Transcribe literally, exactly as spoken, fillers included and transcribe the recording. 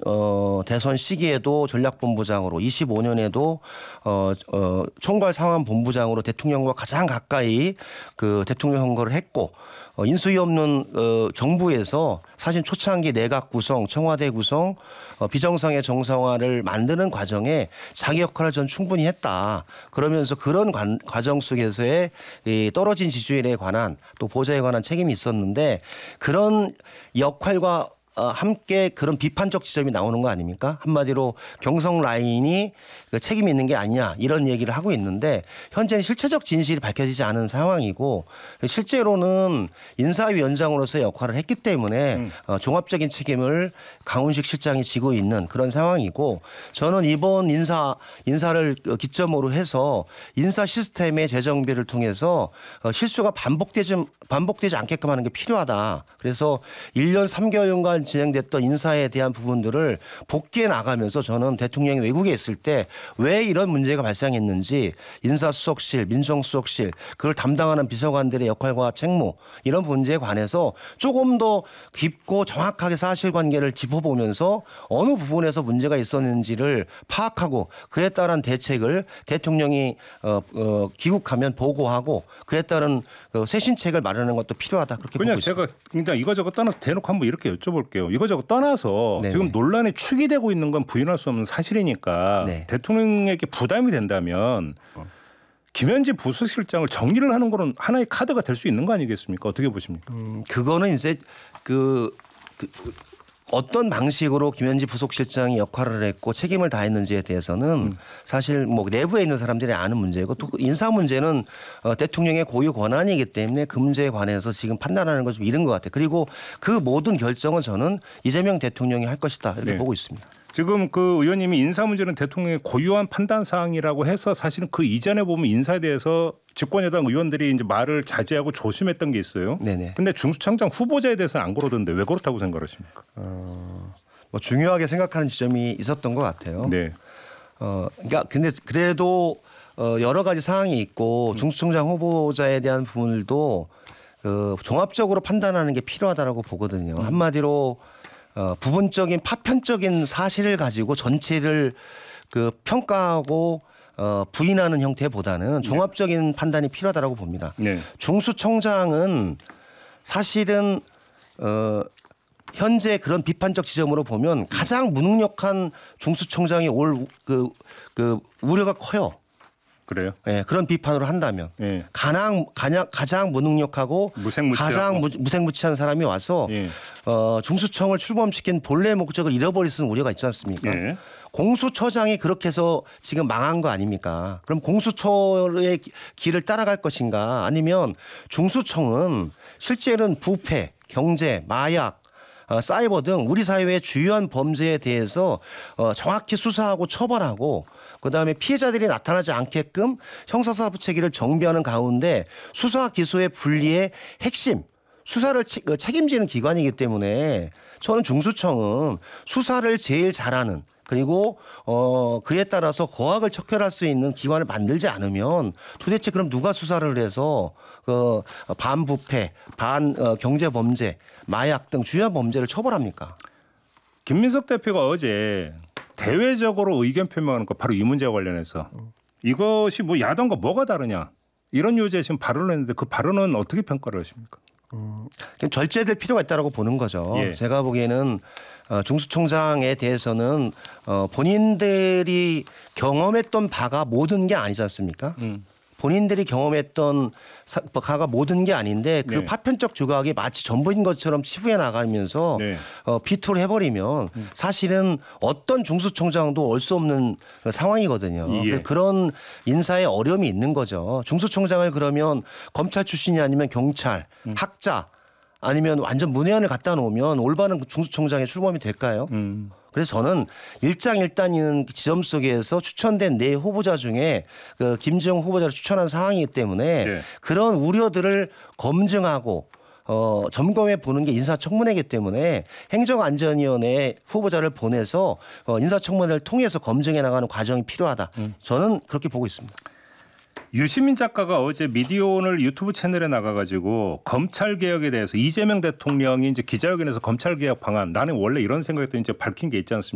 어, 대선 시기에도 전략본부장으로 이십오 년에도 어, 어, 총괄상황본부장으로 대통령과 가장 가까이 그 대통령 선거를 했고 어, 인수위 없는 어, 정부에서 사실 초창기 내각 구성, 청와대 구성, 어, 비정상의 정상화를 만드는 과정에 자기 역할을 전 충분히 했다. 그러면서 그런 관, 과정 속에서의 이 떨어진 지지율에 관한 또 보좌에 관한 책임이 있었는데 그런 역할과 함께 그런 비판적 지점이 나오는 거 아닙니까? 한마디로 경성 라인이 책임이 있는 게 아니냐 이런 얘기를 하고 있는데 현재는 실체적 진실이 밝혀지지 않은 상황이고 실제로는 인사위원장으로서의 역할을 했기 때문에 음. 종합적인 책임을 강훈식 실장이 지고 있는 그런 상황이고 저는 이번 인사, 인사를 기점으로 해서 인사 시스템의 재정비를 통해서 실수가 반복되지, 반복되지 않게끔 하는 게 필요하다. 그래서 일 년 삼 개월간 진행됐던 인사에 대한 부분들을 복귀해 나가면서 저는 대통령이 외국에 있을 때 왜 이런 문제가 발생했는지 인사수석실, 민정수석실 그걸 담당하는 비서관들의 역할과 책무 이런 문제에 관해서 조금 더 깊고 정확하게 사실관계를 짚어보면서 어느 부분에서 문제가 있었는지를 파악하고 그에 따른 대책을 대통령이 어, 어, 귀국하면 보고하고 그에 따른 그 쇄신책을 마련하는 것도 필요하다 그렇게 보고 있습니다. 그냥 제가 그냥 이거저거 떠나서 대놓고 한번 이렇게 여쭤볼게요. 이거저거 떠나서 네네. 지금 논란이 축이 되고 있는 건 부인할 수 없는 사실이니까 네. 대통령에게 부담이 된다면 김현지 부수실장을 정리를 하는 거는 하나의 카드가 될 수 있는 거 아니겠습니까? 어떻게 보십니까? 음, 그거는 이제 그, 그 어떤 방식으로 김현지 부속실장이 역할을 했고 책임을 다했는지에 대해서는 음. 사실 뭐 내부에 있는 사람들이 아는 문제고 또 인사 문제는 어, 대통령의 고유 권한이기 때문에 그 문제에 관해서 지금 판단하는 건 좀 이른 것 같아요. 그리고 그 모든 결정은 저는 이재명 대통령이 할 것이다 이렇게 네. 보고 있습니다. 지금 그 의원님이 인사 문제는 대통령의 고유한 판단 사항이라고 해서 사실은 그 이전에 보면 인사에 대해서 집권여당 의원들이 이제 말을 자제하고 조심했던 게 있어요. 네네. 근데 중수청장 후보자에 대해서는 안 그러던데 왜 그렇다고 생각하십니까? 어, 뭐 중요하게 생각하는 지점이 있었던 것 같아요. 네. 어, 그러니까 근데 그래도 어, 여러 가지 사항이 있고 중수청장 후보자에 대한 부분들도 그 종합적으로 판단하는 게 필요하다라고 보거든요. 음. 한마디로 어, 부분적인 파편적인 사실을 가지고 전체를 그 평가하고 어, 부인하는 형태보다는 종합적인 네. 판단이 필요하다라고 봅니다. 네. 중수청장은 사실은 어, 현재 그런 비판적 지점으로 보면 가장 무능력한 중수청장이 올 그 그 우려가 커요. 그래요? 네, 그런 비판으로 한다면 네. 가장, 가장, 가장 무능력하고 무생무치하고. 가장 무, 무생무치한 사람이 와서 네. 어, 중수청을 출범시킨 본래 목적을 잃어버릴 수 있는 우려가 있지 않습니까? 네. 공수처장이 그렇게 해서 지금 망한 거 아닙니까? 그럼 공수처의 길을 따라갈 것인가 아니면 중수청은 실제는 부패, 경제, 마약 어, 사이버 등 우리 사회의 주요한 범죄에 대해서 어, 정확히 수사하고 처벌하고 그다음에 피해자들이 나타나지 않게끔 형사사법 체계를 정비하는 가운데 수사 기소의 분리의 핵심 수사를 책임지는 기관이기 때문에 저는 중수청은 수사를 제일 잘하는 그리고 어 그에 따라서 거악을 척결할 수 있는 기관을 만들지 않으면 도대체 그럼 누가 수사를 해서 그 반부패, 반 어, 경제범죄, 마약 등 주요한 범죄를 처벌합니까? 김민석 대표가 어제 대외적으로 의견 표명하는 거 바로 이 문제와 관련해서 이것이 뭐 야당과 뭐가 다르냐 이런 요지에 지금 발언을 했는데 그 발언은 어떻게 평가를 하십니까? 음, 절제될 필요가 있다고 보는 거죠. 예. 제가 보기에는 어, 중수청장에 대해서는 어, 본인들이 경험했던 바가 모든 게 아니지 않습니까? 음. 본인들이 경험했던 가가 모든 게 아닌데 그 네. 파편적 조각이 마치 전부인 것처럼 치부해 나가면서 네. 어, 비토를 해버리면 음. 사실은 어떤 중수청장도 올 수 없는 상황이거든요. 예. 그런 인사에 어려움이 있는 거죠. 중수청장을 그러면 검찰 출신이 아니면 경찰, 음. 학자 아니면 완전 문외한을 갖다 놓으면 올바른 중수청장에 출범이 될까요? 음. 그래서 저는 일장일단인 지점 속에서 추천된 네 후보자 중에 그 김지영 후보자를 추천한 상황이기 때문에 네. 그런 우려들을 검증하고 어, 점검해 보는 게 인사청문회이기 때문에 행정안전위원회 후보자를 보내서 어, 인사청문회를 통해서 검증해 나가는 과정이 필요하다. 음. 저는 그렇게 보고 있습니다. 유시민 작가가 어제 미디어오늘 유튜브 채널에 나가가지고 검찰 개혁에 대해서 이재명 대통령이 이제 기자회견에서 검찰 개혁 방안 나는 원래 이런 생각했더니 이제 밝힌 게 있지 않습니까?